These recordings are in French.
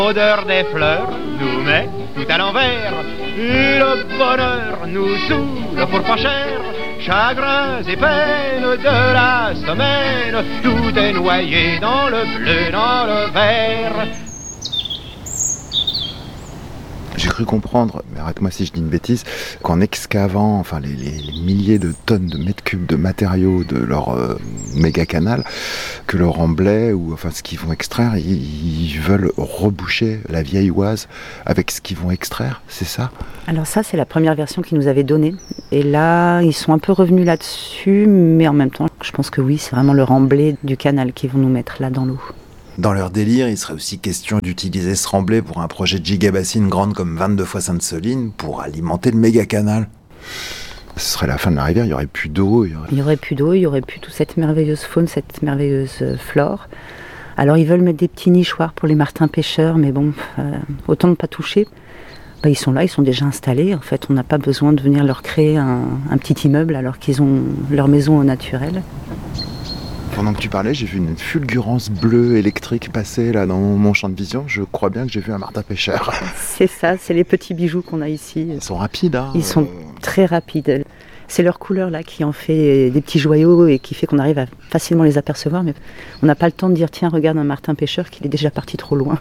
L'odeur des fleurs nous met tout à l'envers, et le bonheur nous saoule pour pas cher. Chagrins et peines de la semaine, tout est noyé dans le bleu, dans le vert. J'ai cru comprendre, mais arrête-moi si je dis une bêtise, qu'en excavant les milliers de tonnes de mètres cubes de matériaux de leur méga canal, que le remblai ou ce qu'ils vont extraire, ils veulent reboucher la vieille Oise avec ce qu'ils vont extraire, c'est ça ? Alors ça, c'est la première version qu'ils nous avaient donnée. Et là, ils sont un peu revenus là-dessus, mais en même temps, je pense que oui, c'est vraiment le remblai du canal qu'ils vont nous mettre là dans l'eau. Dans leur délire, il serait aussi question d'utiliser ce remblai pour un projet de gigabassine grande comme 22 fois Sainte-Soline pour alimenter le méga canal. Ce serait la fin de la rivière, il n'y aurait plus d'eau. Il n'y aurait plus d'eau, il n'y aurait plus toute cette merveilleuse faune, cette merveilleuse flore. Alors ils veulent mettre des petits nichoirs pour les martins pêcheurs, mais bon, autant ne pas toucher. Ils sont là, ils sont déjà installés. En fait, on n'a pas besoin de venir leur créer un petit immeuble alors qu'ils ont leur maison au naturel. Pendant que tu parlais, j'ai vu une fulgurance bleue électrique passer là dans mon champ de vision. Je crois bien que j'ai vu un martin pêcheur. C'est ça, c'est les petits bijoux qu'on a ici. Ils sont rapides, hein. Ils sont très rapides. C'est leur couleur là qui en fait des petits joyaux et qui fait qu'on arrive à facilement les apercevoir. Mais on n'a pas le temps de dire tiens, regarde un martin pêcheur qu'il est déjà parti trop loin.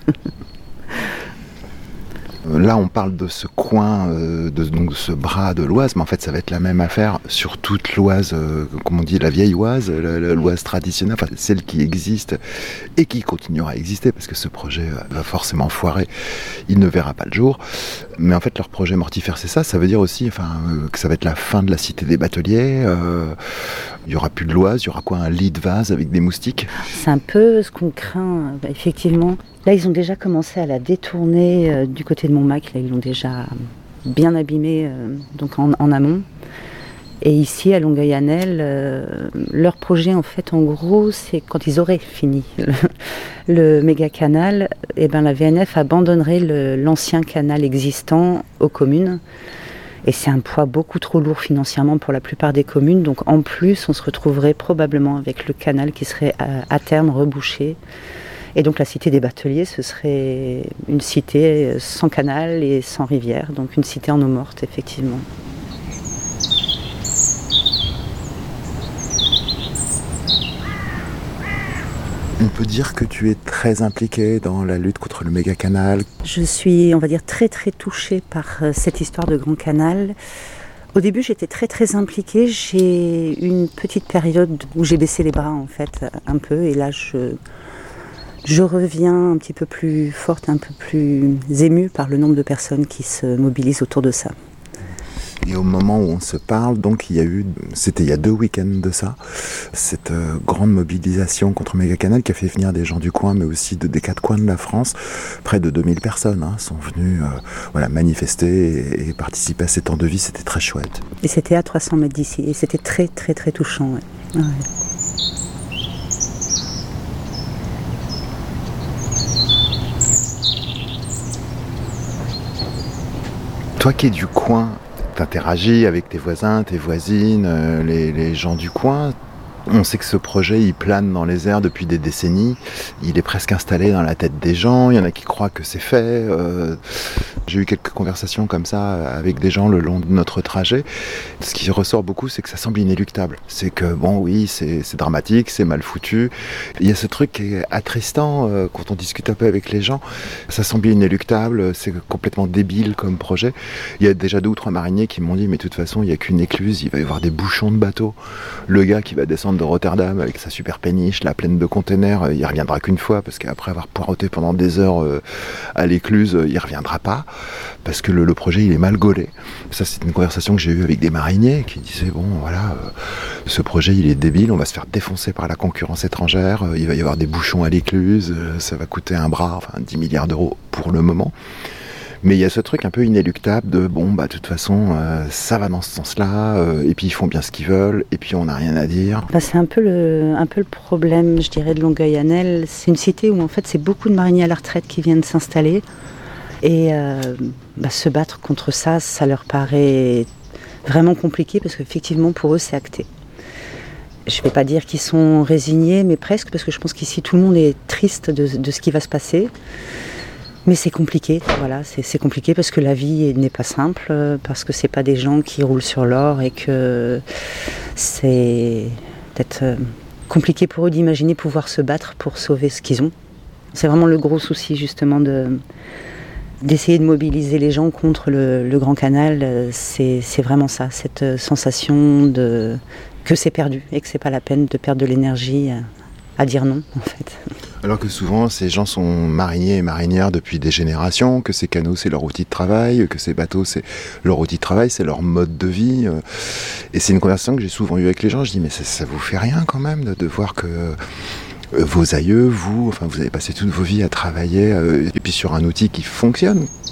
Là, on parle de ce coin, de ce bras de l'Oise, mais en fait, ça va être la même affaire sur toute l'Oise, comme on dit, la vieille Oise, l'Oise traditionnelle, celle qui existe et qui continuera à exister, parce que ce projet va forcément foirer, il ne verra pas le jour. Mais en fait, leur projet mortifère, c'est ça. Ça veut dire aussi que ça va être la fin de la cité des bateliers. Il n'y aura plus de l'Oise, il y aura quoi, un lit de vase avec des moustiques ? C'est un peu ce qu'on craint, effectivement. Là, ils ont déjà commencé à la détourner du côté de Montmac. Là, ils l'ont déjà bien abîmée donc en amont. Et ici, à Longueuil-Annel, leur projet, en fait, en gros, c'est quand ils auraient fini le méga canal, la VNF abandonnerait l'ancien canal existant aux communes. Et c'est un poids beaucoup trop lourd financièrement pour la plupart des communes. Donc en plus, on se retrouverait probablement avec le canal qui serait à terme rebouché. Et donc la cité des bateliers, ce serait une cité sans canal et sans rivière. Donc une cité en eau morte, effectivement. On peut dire que tu es très impliquée dans la lutte contre le méga canal. Je suis, on va dire, très très touchée par cette histoire de Grand Canal. Au début, j'étais très très impliquée. J'ai eu une petite période où j'ai baissé les bras, en fait, un peu. Et là, je reviens un petit peu plus forte, un peu plus émue par le nombre de personnes qui se mobilisent autour de ça. Et au moment où on se parle, donc c'était il y a 2 week-ends de ça, cette grande mobilisation contre Mégacanal qui a fait venir des gens du coin, mais aussi des 4 coins de la France. Près de 2000 personnes sont venues manifester et participer à ces temps de vie, c'était très chouette. Et c'était à 300 mètres d'ici, et c'était très très très touchant. Ouais. Ouais. Toi qui es du coin, t'interagis avec tes voisins, tes voisines, les gens du coin. On sait que ce projet, il plane dans les airs depuis des décennies. Il est presque installé dans la tête des gens. Il y en a qui croient que c'est fait. J'ai eu quelques conversations comme ça avec des gens le long de notre trajet. Ce qui ressort beaucoup, c'est que ça semble inéluctable. C'est que, bon, oui, c'est dramatique, c'est mal foutu. Il y a ce truc qui est attristant quand on discute un peu avec les gens. Ça semble inéluctable, c'est complètement débile comme projet. Il y a déjà 2 ou 3 mariniers qui m'ont dit, mais de toute façon, il n'y a qu'une écluse, il va y avoir des bouchons de bateaux. Le gars qui va descendre de Rotterdam avec sa super péniche, la pleine de containers, il reviendra qu'une fois parce qu'après avoir poireauté pendant des heures à l'écluse, il reviendra pas parce que le projet il est mal gaulé. Ça c'est une conversation que j'ai eue avec des mariniers qui disaient bon voilà, ce projet il est débile, on va se faire défoncer par la concurrence étrangère, il va y avoir des bouchons à l'écluse, ça va coûter un bras, 10 milliards d'euros pour le moment. Mais il y a ce truc un peu inéluctable de de toute façon ça va dans ce sens-là et puis ils font bien ce qu'ils veulent et puis on n'a rien à dire. C'est un peu le problème, je dirais, de Longueuil-Annel. C'est une cité où en fait c'est beaucoup de mariniers à la retraite qui viennent s'installer et se battre contre ça, ça leur paraît vraiment compliqué parce qu'effectivement pour eux c'est acté. Je ne vais pas dire qu'ils sont résignés, mais presque, parce que je pense qu'ici tout le monde est triste de ce qui va se passer. Mais c'est compliqué, voilà, c'est compliqué parce que la vie n'est pas simple, parce que c'est pas des gens qui roulent sur l'or et que c'est peut-être compliqué pour eux d'imaginer pouvoir se battre pour sauver ce qu'ils ont. C'est vraiment le gros souci justement d'essayer de mobiliser les gens contre le Grand Canal. C'est vraiment ça, cette sensation que c'est perdu et que c'est pas la peine de perdre de l'énergie à dire non en fait. Alors que souvent, ces gens sont mariniers et marinières depuis des générations, que ces canaux, c'est leur outil de travail, que ces bateaux, c'est leur outil de travail, c'est leur mode de vie. Et c'est une conversation que j'ai souvent eue avec les gens. Je dis, mais ça vous fait rien quand même de voir que vos aïeux, vous avez passé toute vos vies à travailler et puis sur un outil qui fonctionne.